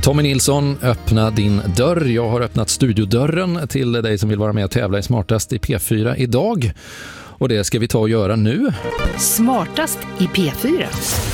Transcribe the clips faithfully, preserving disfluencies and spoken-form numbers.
Tommy Nilsson, öppna din dörr. Jag har öppnat studiodörren till dig som vill vara med och tävla i Smartast i P fyra idag. Och det ska vi ta och göra nu. Smartast i P fyra.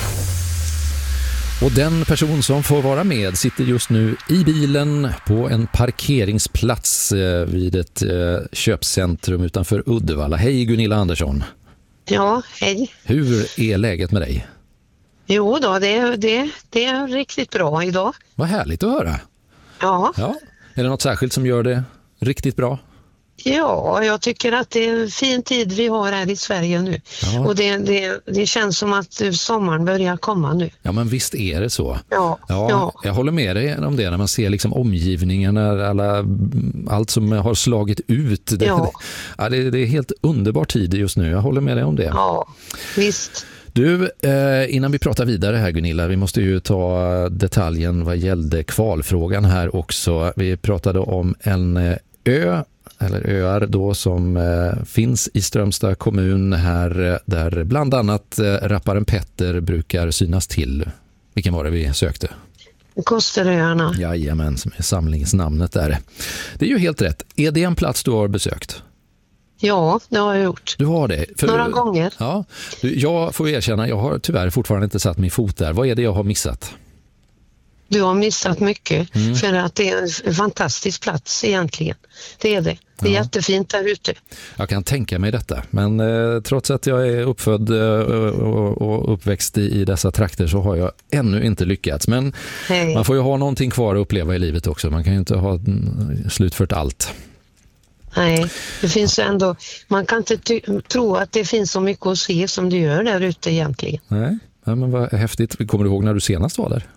Och den person som får vara med sitter just nu i bilen på en parkeringsplats vid ett köpcentrum utanför Uddevalla. Hej Gunilla Andersson. Ja, hej. Hur är läget med dig? Jo då, det, det, det är riktigt bra idag. Vad härligt att höra. Ja. Ja. Är det något särskilt som gör det riktigt bra? Ja, jag tycker att det är en fin tid vi har här i Sverige nu. Ja. Och det, det, det känns som att sommaren börjar komma nu. Ja, men visst är det så. Ja, ja, ja. Jag håller med dig om det när man ser liksom omgivningen, alla, allt som har slagit ut. Det, Ja. ja, det, det är helt underbar tid just nu. Jag håller med dig om det. Ja, visst. Du, eh, innan vi pratar vidare här Gunilla, vi måste ju ta detaljen vad gällde kvalfrågan här också. Vi pratade om en ö, eller öar då som eh, finns i Strömstad kommun här, där bland annat eh, rapparen Petter brukar synas till. Vilken var det vi sökte? Kosteröarna. Jajamän, som är samlingsnamnet där. Det är ju helt rätt. Är det en plats du har besökt? Ja, det har jag gjort. Du har det? För, Några gånger. Ja, du, jag får erkänna, jag har tyvärr fortfarande inte satt min fot där. Vad är det jag har missat? Du har missat mycket Mm. för att det är en fantastisk plats egentligen. Det är det. Det är Ja. jättefint där ute. Jag kan tänka mig detta, men eh, trots att jag är uppfödd eh, och, och uppväxt i, i dessa trakter så har jag ännu inte lyckats. Men Hej. man får ju ha någonting kvar att uppleva i livet också. Man kan ju inte ha mm, slutfört allt. Nej, det finns ändå, man kan inte ty- tro att det finns så mycket att se som det gör där ute egentligen. Nej, ja, men vad häftigt. Kommer du ihåg när du senast var där?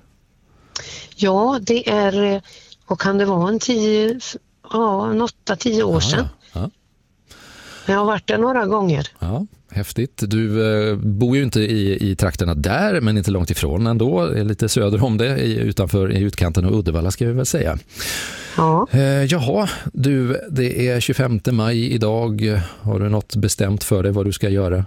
Ja, det är, vad kan det vara, en tio, ja, en åtta, tio år sedan. Ja, Jag har varit där några gånger. ja, häftigt. Du eh, bor ju inte i, i trakterna där, men inte långt ifrån ändå. Lite söder om det, i, utanför i utkanten av Uddevalla ska vi väl säga. Ja. Eh, jaha, du, det är tjugofemte maj idag. Har du något bestämt för dig vad du ska göra?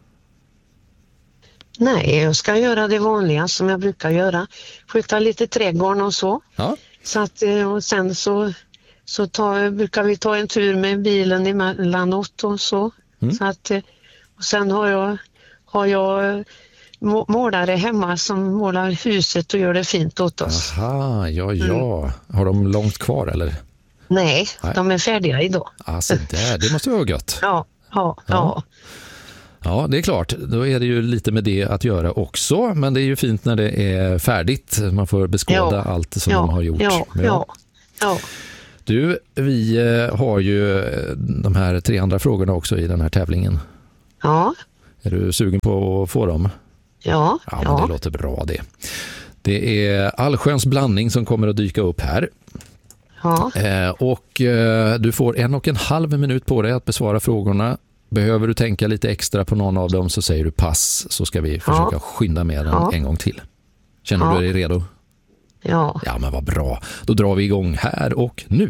Nej, jag ska göra det vanliga som jag brukar göra. Skjuta lite trädgården och så. Ja, Så att, och sen så, så ta, brukar vi ta en tur med bilen emellanåt och så. Mm. Så att, och sen har jag, har jag må- målare hemma som målar huset och gör det fint åt oss. aha, ja, ja. Har de långt kvar eller? Nej, Nej. de är färdiga idag. Alltså där, det måste vara gött. Ja, ja, Ja. ja. Ja, det är klart. Då är det ju lite med det att göra också. Men det är ju fint när det är färdigt. Man får beskåda Ja. allt som ja, de har gjort. Ja, ja, ja. Du, vi eh, har ju de här tre andra frågorna också i den här tävlingen. Ja, Är du sugen på att få dem? ja, Ja, men det låter bra det. Det är allsköns blandning som kommer att dyka upp här. ja. Eh, och eh, du får en och en halv minut på dig att besvara frågorna. Behöver du tänka lite extra på någon av dem så säger du pass, så ska vi försöka Ja. skynda med den Ja. en gång till. Känner Ja. du dig redo? ja. Ja, men vad bra. Då drar vi igång här och nu.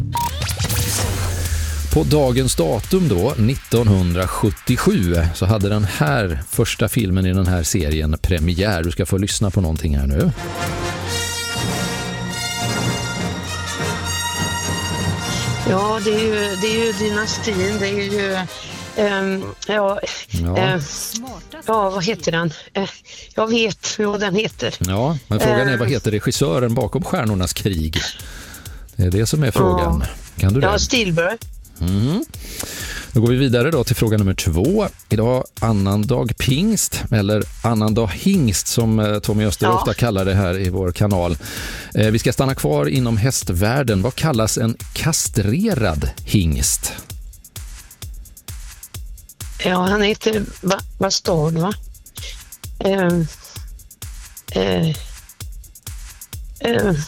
På dagens datum då, nittonhundrasjuttiosju, så hade den här första filmen i den här serien premiär. Du ska få lyssna på någonting här nu. Ja, det är ju, det är ju dynastin, det är ju, ehm, ja, Ja. eh, ja, vad heter den? Eh, jag vet vad den heter. Ja, men frågan är vad heter regissören bakom Stjärnornas krig? Det är det som är frågan. Kan du det? Ja, Spielberg. Mm. Då går vi vidare då till fråga nummer två. Idag annandag pingst, eller annandag hingst som eh, Tommy Öster Ja. ofta kallar det här i vår kanal. Eh, vi ska stanna kvar inom hästvärlden. Vad kallas en kastrerad hingst? Ja, han heter ba- Bastard, va? Ehm, eh, eh,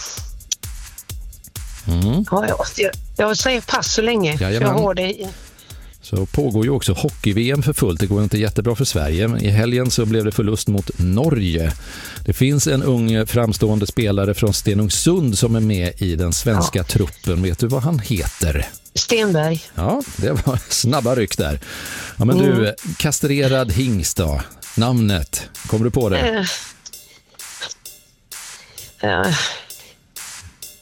Mm. ja, jag, jag, jag säger pass så länge. Jajamän. Jag har det i. Så pågår ju också hockey-V M för fullt. Det går inte jättebra för Sverige, men i helgen så blev det förlust mot Norge. Det finns en ung framstående spelare från Stenungsund som är med i den svenska Ja. truppen. Vet du vad han heter? Stenberg. Ja, det var snabba ryck där. Ja, men du, Mm. kastrerad hingst då. Namnet, kommer du på det? Eh, eh,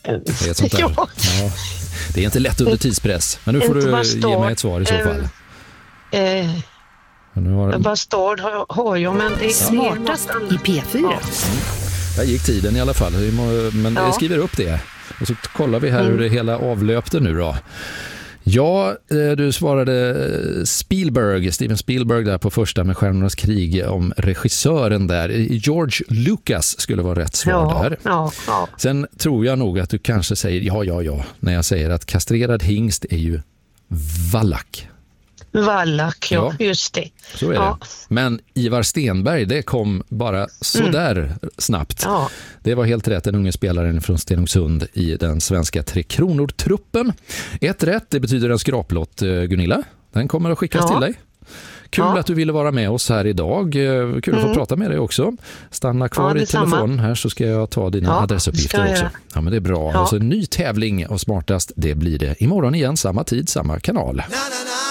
Det är ett sånt där. Ja. Ja. Det är inte lätt under tidspress, men nu får du ge mig ett svar i så fall. Eh, Nu har... Bastard har, har jag, men det är Smartast i P fyra. Ja. Där gick tiden i alla fall, men Ja. jag skriver upp det. Och så kollar vi här Mm. hur det hela avlöpte nu då. Ja, du svarade Spielberg, Steven Spielberg där på första med Stjärnornas krig, om regissören där. George Lucas skulle vara rätt svar Ja, där. ja, ja. Sen tror jag nog att du kanske säger ja, ja, ja, när jag säger att kastrerad hingst är ju vallack. Vallack, ja, Ja. just det. Så är Ja. det. Men Ivar Stenberg, det kom bara så där snabbt. Ja. Det var helt rätt, den unge spelaren från Stenungsund i den svenska Tre Kronor-truppen. Ett rätt, det betyder en skraplott, Gunilla. Den kommer att skickas Ja. till dig. Kul Ja. att du ville vara med oss här idag. Kul att få Mm. prata med dig också. Stanna kvar Ja, i detsamma. telefonen här så ska jag ta dina Ja, ska adressuppgifter jag också. göra. Ja, men det är bra. Ja. Och så en ny tävling av Smartast, det blir det imorgon igen, samma tid, samma kanal. Na, na, na.